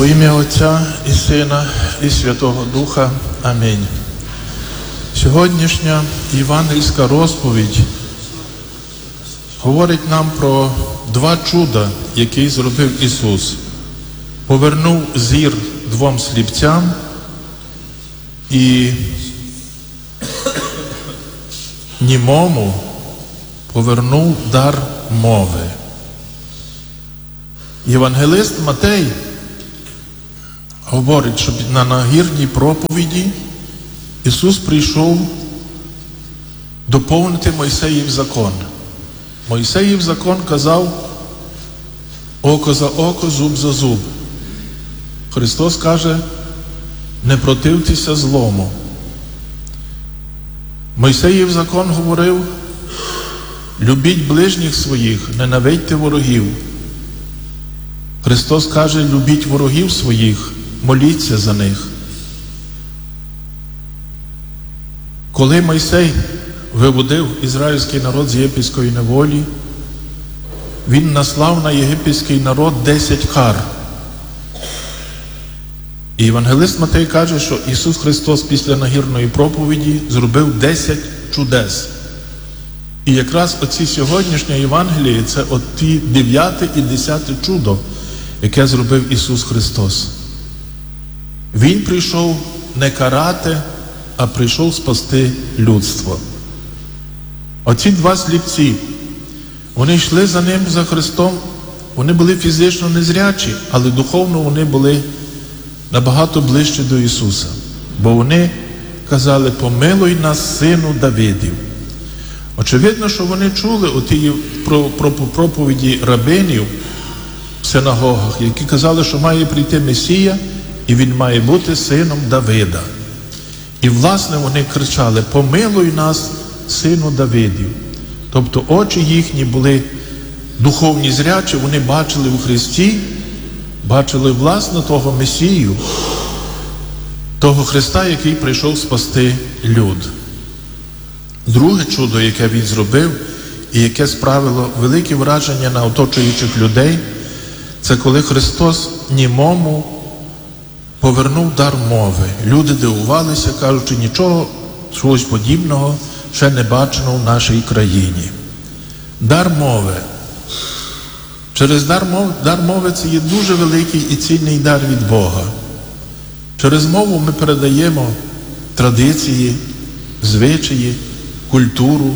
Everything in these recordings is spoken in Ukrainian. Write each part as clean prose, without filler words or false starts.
Во ім'я Отця і Сина і Святого Духа. Амінь. Сьогоднішня євангельська розповідь говорить нам про два чуда, які зробив Ісус. Повернув зір двом сліпцям і німому повернув дар мови. Євангелист Матей говорить, що на нагірній проповіді Ісус прийшов доповнити Мойсеїв закон. Мойсеїв закон казав око за око, зуб за зуб. Христос каже, не противтеся злому. Мойсеїв закон говорив, любіть ближніх своїх, ненавидьте ворогів. Христос каже, любіть ворогів своїх, моліться за них. Коли Мойсей виводив ізраїльський народ з єгипетської неволі, він наслав на єгипетський народ 10 кар. І євангелист Матей каже, що Ісус Христос після нагірної проповіді зробив 10 чудес. І якраз оці сьогоднішні Євангелії – це от ті 9 і 10 чудо, яке зробив Ісус Христос. Він прийшов не карати, а прийшов спасти людство. Оці два сліпці, вони йшли за ним, за Христом, вони були фізично незрячі, але духовно вони були набагато ближче до Ісуса. Бо вони казали, помилуй нас, сину Давидів. Очевидно, що вони чули оті проповіді рабинів в синагогах, які казали, що має прийти Месія, і він має бути сином Давида. І, власне, вони кричали, помилуй нас, сину Давидів. Тобто очі їхні були духовні зрячі, вони бачили у Христі, бачили, власне, того Месію, того Христа, який прийшов спасти люд. Друге чудо, яке він зробив, і яке справило велике враження на оточуючих людей, це коли Христос німому повернув дар мови. Люди дивувалися, кажучи, нічого чогось подібного ще не бачено в нашій країні. Дар мови. Через дар мови це є дуже великий і цінний дар від Бога. Через мову ми передаємо традиції, звичаї, культуру.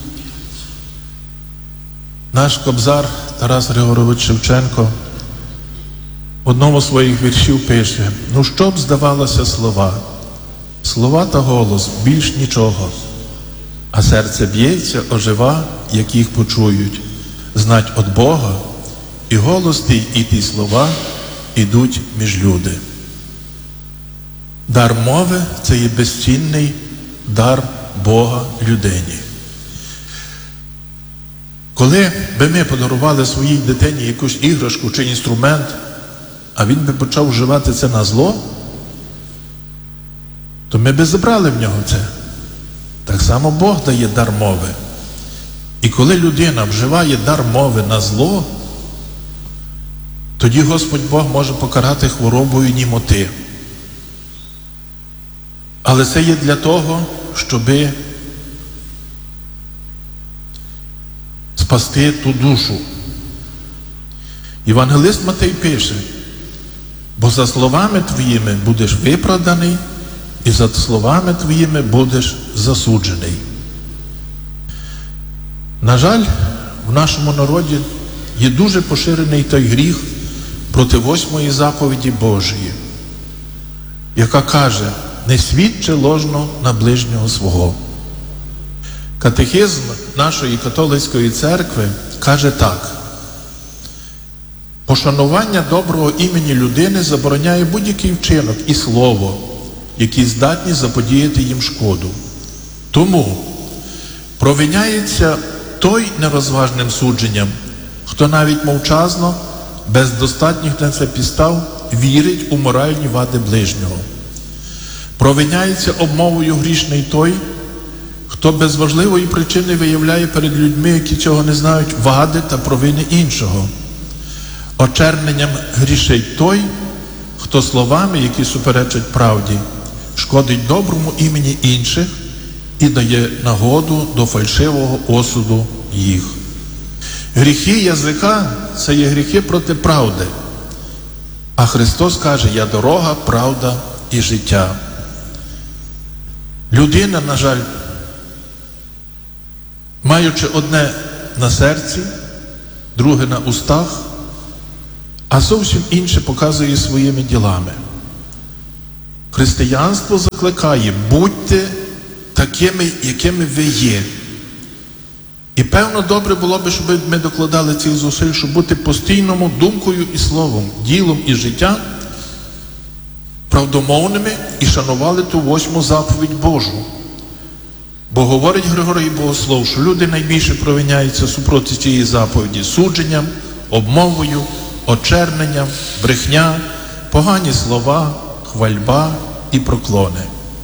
Наш кобзар Тарас Григорович Шевченко в одному з своїх віршів пише: «Ну що б здавалося слова? Слова та голос, більш нічого. А серце б'ється, ожива, як їх почують. Знать от Бога, і голос твій, і ті слова ідуть між люди». Дар мови – це є безцінний дар Бога людині. Коли би ми подарували своїй дитині якусь іграшку чи інструмент, а він би почав вживати це на зло, то ми би забрали в нього це. Так само Бог дає дар мови. І коли людина вживає дар мови на зло, тоді Господь Бог може покарати хворобою німоти. Але це є для того, щоби спасти ту душу. Євангелист Матей пише: «Бо за словами твоїми будеш виправданий, і за словами твоїми будеш засуджений». На жаль, в нашому народі є дуже поширений той гріх проти 8-ї заповіді Божої, яка каже: «Не свідчи ложно на ближнього свого». Катехизм нашої католицької церкви каже так: «Пошанування доброго імені людини забороняє будь-який вчинок і слово, які здатні заподіяти їм шкоду. Тому провиняється той нерозважним судженням, хто навіть мовчазно, без достатніх на це підстав, вірить у моральні вади ближнього. Провиняється обмовою грішний той, хто без важливої причини виявляє перед людьми, які цього не знають, вади та провини іншого. Очерненням грішить той, хто словами, які суперечать правді, шкодить доброму імені інших і дає нагоду до фальшивого осуду їх. Гріхи язика – це є гріхи проти правди. А Христос каже: «Я дорога, правда і життя». Людина, на жаль, маючи одне на серці, друге на устах, а зовсім інше показує своїми ділами. Християнство закликає: будьте такими, якими ви є. І певно добре було б, щоб ми докладали цих зусиль, щоб бути постійному думкою і словом, ділом і життям правдомовними і шанували ту 8-му заповідь Божу. Бо говорить Григорій Богослов, що люди найбільше провиняються супроти цієї заповіді судженням, обмовою, очерненням, брехня, погані слова, хвальба і проклони.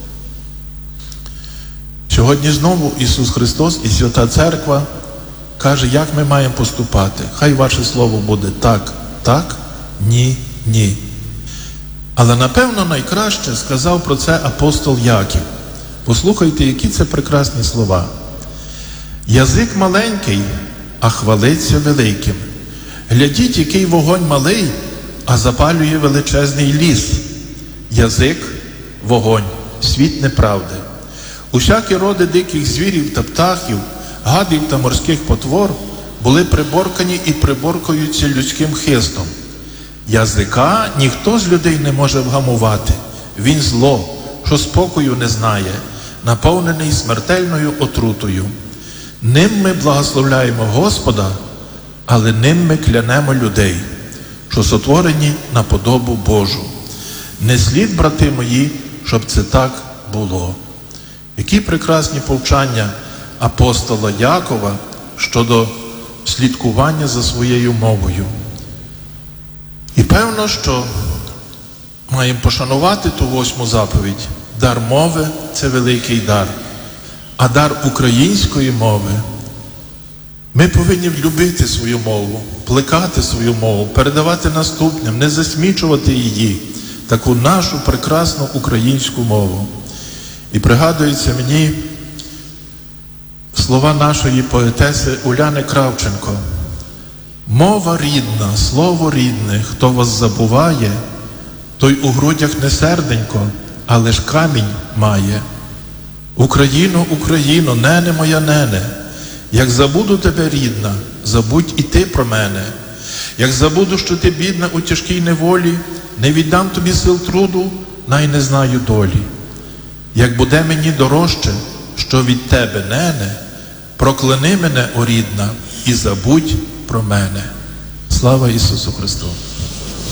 Сьогодні знову Ісус Христос і Свята Церква каже, як ми маємо поступати. Хай ваше слово буде так, так, ні, ні. Але напевно найкраще сказав про це апостол Яків. Послухайте, які це прекрасні слова. «Язик маленький, а хвалиться великим. Глядіть, який вогонь малий, а запалює величезний ліс. Язик – вогонь, світ неправди. Усякі роди диких звірів та птахів, гадів та морських потвор були приборкані і приборкуються людським хистом. Язика ніхто з людей не може вгамувати. Він зло, що спокою не знає, наповнений смертельною отрутою. Ним ми благословляємо Господа, але ним ми клянемо людей, що сотворені на подобу Божу. Не слід, брати мої, щоб це так було». Які прекрасні повчання апостола Якова щодо слідкування за своєю мовою. І певно, що маємо пошанувати ту 8-му заповідь. Дар мови – це великий дар. А дар української мови – ми повинні любити свою мову, плекати свою мову, передавати наступним, не засмічувати її, таку нашу прекрасну українську мову. І пригадується мені слова нашої поетеси Уляни Кравченко. «Мова рідна, слово рідне, хто вас забуває, той у грудях не серденько, але ж камінь має. Україно, Україно, нене моя нене, як забуду тебе, рідна, забудь і ти про мене. Як забуду, що ти бідна у тяжкій неволі, не віддам тобі сил труду, най не знаю долі. Як буде мені дорожче, що від тебе, нене, прокляни мене, о рідна, і забудь про мене». Слава Ісусу Христу!